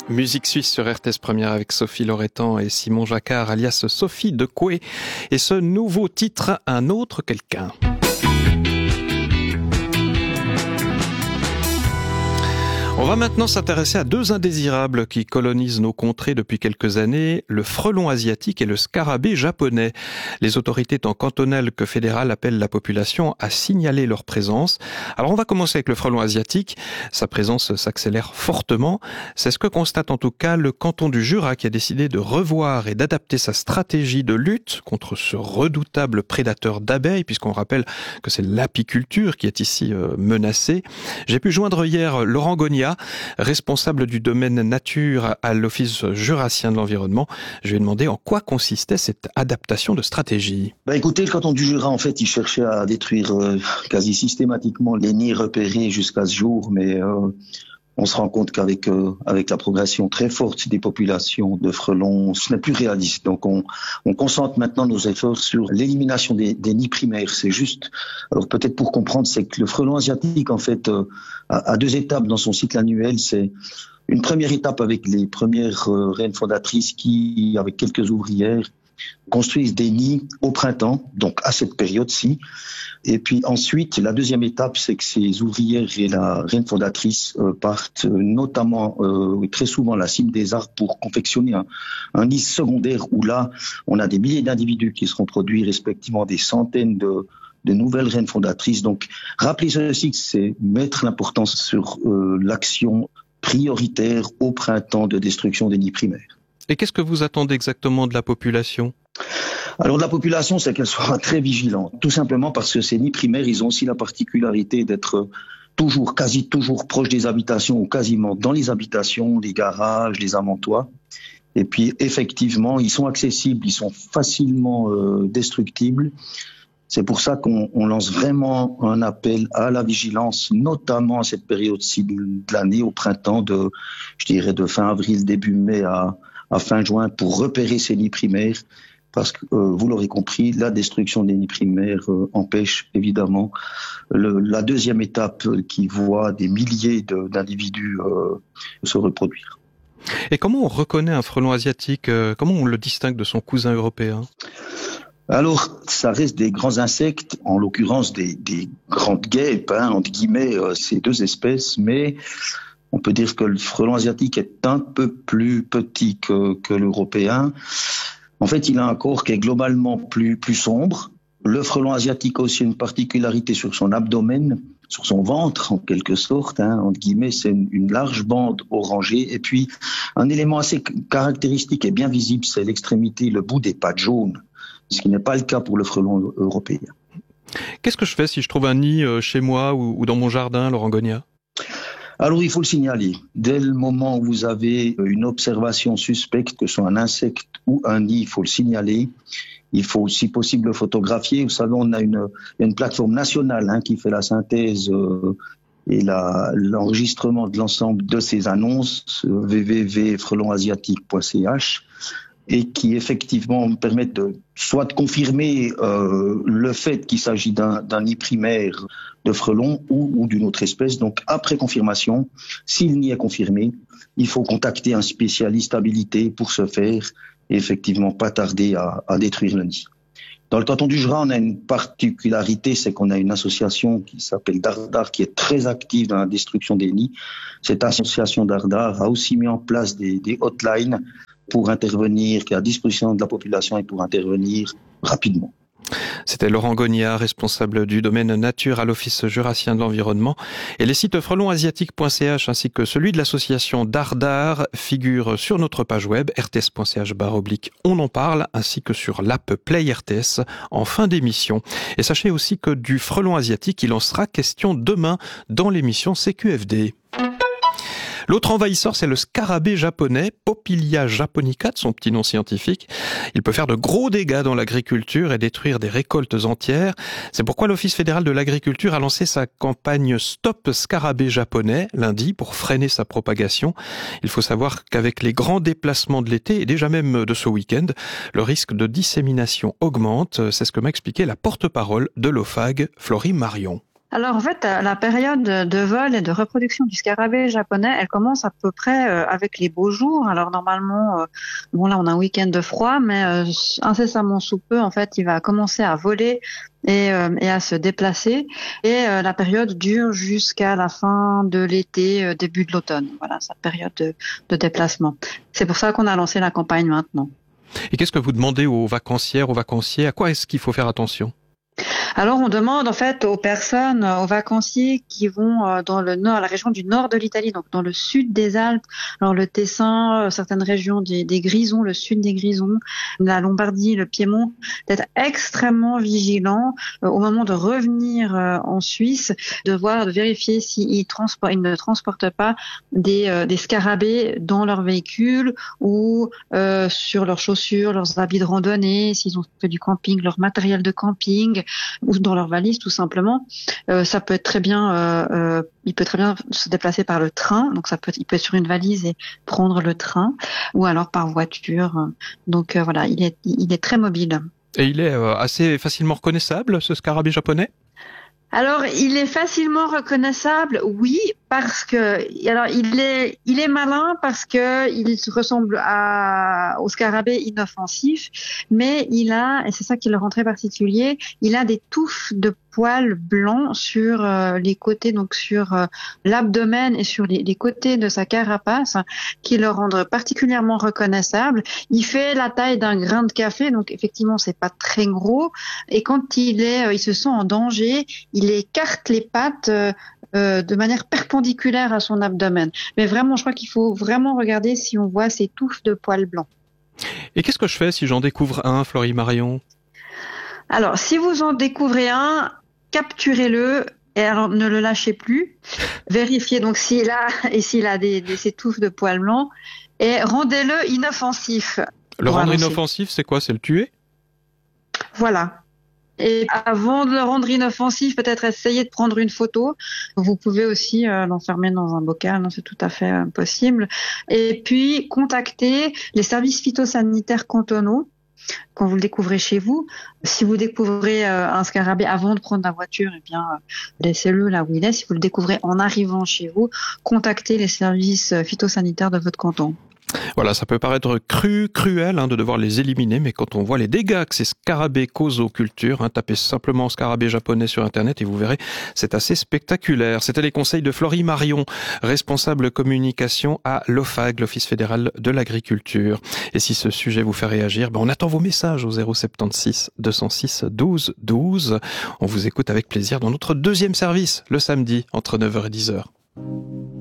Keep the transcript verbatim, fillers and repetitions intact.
Musique suisse sur R T S Première avec Sophie Loretan et Simon Jacquard, alias Sophie Decoué. Et ce nouveau titre, Un autre quelqu'un. On va maintenant s'intéresser à deux indésirables qui colonisent nos contrées depuis quelques années, le frelon asiatique et le scarabée japonais. Les autorités tant cantonales que fédérales appellent la population à signaler leur présence. Alors on va commencer avec le frelon asiatique. Sa présence s'accélère fortement. C'est ce que constate en tout cas le canton du Jura qui a décidé de revoir et d'adapter sa stratégie de lutte contre ce redoutable prédateur d'abeilles, puisqu'on rappelle que c'est l'apiculture qui est ici menacée. J'ai pu joindre hier Laurent Gogna, responsable du domaine nature à l'Office jurassien de l'environnement. Je lui ai demandé en quoi consistait cette adaptation de stratégie. Bah écoutez, le canton du Jura, en fait, il cherchait à détruire euh, quasi systématiquement les nids repérés jusqu'à ce jour, mais euh, on se rend compte qu'avec euh, avec la progression très forte des populations de frelons, ce n'est plus réaliste. Donc on, on concentre maintenant nos efforts sur l'élimination des, des nids primaires. C'est juste, alors peut-être pour comprendre, c'est que le frelon asiatique, en fait, euh, a, a deux étapes dans son cycle annuel. C'est une première étape avec les premières euh, reines fondatrices qui, avec quelques ouvrières, construisent des nids au printemps, donc à cette période-ci. Et puis ensuite, la deuxième étape, c'est que ces ouvrières et la reine fondatrice euh, partent euh, notamment, euh, très souvent, la cime des arbres pour confectionner un, un nid secondaire où là, on a des milliers d'individus qui seront produits, respectivement des centaines de, de nouvelles reines fondatrices. Donc, rappelez ceci, c'est mettre l'importance sur euh, l'action prioritaire au printemps de destruction des nids primaires. Et qu'est-ce que vous attendez exactement de la population ? Alors de la population, c'est qu'elle soit très vigilante, tout simplement parce que ces nids primaires, ils ont aussi la particularité d'être toujours, quasi toujours proches des habitations ou quasiment dans les habitations, les garages, les amontoirs. Et puis effectivement, ils sont accessibles, ils sont facilement euh, destructibles. C'est pour ça qu'on on lance vraiment un appel à la vigilance, notamment à cette période-ci de l'année, au printemps, de, je dirais de fin avril, début mai à, à fin juin, pour repérer ces nids primaires. Parce que, euh, vous l'aurez compris, la destruction des nids primaires euh, empêche évidemment le, la deuxième étape euh, qui voit des milliers de, d'individus euh, se reproduire. Et comment on reconnaît un frelon asiatique ? euh, Comment on le distingue de son cousin européen ? Alors, ça reste des grands insectes, en l'occurrence des, des grandes guêpes, hein, entre guillemets, euh, ces deux espèces, mais on peut dire que le frelon asiatique est un peu plus petit que, que l'européen. En fait, il a un corps qui est globalement plus, plus sombre. Le frelon asiatique a aussi une particularité sur son abdomen, sur son ventre, en quelque sorte, hein, entre guillemets, c'est une, une large bande orangée. Et puis, un élément assez caractéristique et bien visible, c'est l'extrémité, le bout des pattes jaunes, ce qui n'est pas le cas pour le frelon européen. Qu'est-ce que je fais si je trouve un nid chez moi ou, ou dans mon jardin, Laurent Gogna ? Alors, il faut le signaler. Dès le moment où vous avez une observation suspecte, que ce soit un insecte ou un nid, il faut le signaler. Il faut, si possible, le photographier. Vous savez, on a une, une plateforme nationale hein, qui fait la synthèse euh, et la, l'enregistrement de l'ensemble de ces annonces, w w w point frelon asiatique point c h, et qui effectivement permettent de, soit de confirmer euh, le fait qu'il s'agit d'un, d'un nid primaire de frelons ou, ou d'une autre espèce. Donc après confirmation, s'il n'y est confirmé, il faut contacter un spécialiste habilité pour ce faire et effectivement pas tarder à, à détruire le nid. Dans le canton du Jura, on a une particularité, c'est qu'on a une association qui s'appelle Dardar, qui est très active dans la destruction des nids. Cette association Dardar a aussi mis en place des, des hotlines pour intervenir, qui est à disposition de la population et pour intervenir rapidement. C'était Laurent Gogna, responsable du domaine nature à l'Office jurassien de l'environnement. Et les sites frelon asiatique point c h ainsi que celui de l'association Dardar figurent sur notre page web r t s point c h barre oblique on en parle, ainsi que sur l'app Play R T S en fin d'émission. Et sachez aussi que du frelon asiatique, il en sera question demain dans l'émission C Q F D. L'autre envahisseur, c'est le scarabée japonais, Popilia japonica, de son petit nom scientifique. Il peut faire de gros dégâts dans l'agriculture et détruire des récoltes entières. C'est pourquoi l'Office fédéral de l'agriculture a lancé sa campagne Stop Scarabée japonais lundi pour freiner sa propagation. Il faut savoir qu'avec les grands déplacements de l'été et déjà même de ce week-end, le risque de dissémination augmente. C'est ce que m'a expliqué la porte-parole de l'O F A G, Florie Marion. Alors en fait, la période de vol et de reproduction du scarabée japonais, elle commence à peu près avec les beaux jours. Alors normalement, bon là on a un week-end de froid, mais incessamment sous peu, en fait, il va commencer à voler et, et à se déplacer. Et la période dure jusqu'à la fin de l'été, début de l'automne. Voilà, sa période de, de déplacement. C'est pour ça qu'on a lancé la campagne maintenant. Et qu'est-ce que vous demandez aux vacancières, aux vacanciers? À quoi est-ce qu'il faut faire attention? Alors, on demande en fait aux personnes, aux vacanciers qui vont dans le nord, la région du nord de l'Italie, donc dans le sud des Alpes, alors le Tessin, certaines régions des, des Grisons, le sud des Grisons, la Lombardie, le Piémont, d'être extrêmement vigilants euh, au moment de revenir euh, en Suisse, de voir, de vérifier s'ils transport, ils ne transportent pas des, euh, des scarabées dans leur véhicule ou euh, sur leurs chaussures, leurs habits de randonnée, s'ils ont fait du camping, leur matériel de camping, ou dans leur valise tout simplement. Euh, ça peut être très bien, euh, euh, il peut très bien se déplacer par le train, donc ça peut, il peut être sur une valise et prendre le train, ou alors par voiture. Donc euh, voilà, il est, il est très mobile. Et il est euh, assez facilement reconnaissable, ce scarabée japonais? Alors, il est facilement reconnaissable, oui, parce que alors il est il est malin parce que il ressemble à au scarabée inoffensif, mais il a, et c'est ça qui le rend très particulier, il a des touffes de poils blancs sur euh, les côtés, donc sur euh, l'abdomen et sur les, les côtés de sa carapace, qui le rendent particulièrement reconnaissable. Il fait la taille d'un grain de café, donc effectivement c'est pas très gros, et quand il est, euh, il se sent en danger, il écarte les pattes euh, euh, de manière perpendiculaire à son abdomen. Mais vraiment, je crois qu'il faut vraiment regarder si on voit ces touffes de poils blancs. Et qu'est-ce que je fais si j'en découvre un, Florie Marion? Alors, si vous en découvrez un, capturez-le et alors ne le lâchez plus. Vérifiez donc s'il a et s'il a des, des ces touffes de poils blancs et rendez-le inoffensif. Le rendre inoffensif, c'est quoi? C'est le tuer? Voilà. Et avant de le rendre inoffensif, peut-être essayer de prendre une photo. Vous pouvez aussi euh, l'enfermer dans un bocal, hein, c'est tout à fait euh, possible. Et puis, contacter les services phytosanitaires cantonaux quand vous le découvrez chez vous. Si vous découvrez euh, un scarabée avant de prendre la voiture, eh bien, euh, laissez-le là où il est. Si vous le découvrez en arrivant chez vous, contactez les services phytosanitaires de votre canton. Voilà, ça peut paraître cru, cruel hein, de devoir les éliminer, mais quand on voit les dégâts que ces scarabées causent aux cultures, hein, tapez simplement scarabée japonais sur Internet et vous verrez, c'est assez spectaculaire. C'était les conseils de Florie Marion, responsable communication à l'O F A G, l'Office fédéral de l'agriculture. Et si ce sujet vous fait réagir, ben on attend vos messages au zéro sept six deux zéro six douze douze. On vous écoute avec plaisir dans notre deuxième service, le samedi, entre neuf heures et dix heures.